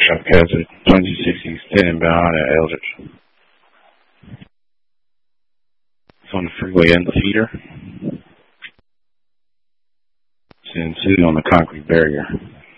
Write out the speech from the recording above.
Truck has a 2060 standing behind at Eldridge. It's on the freeway in the feeder. It's sitting on the concrete barrier.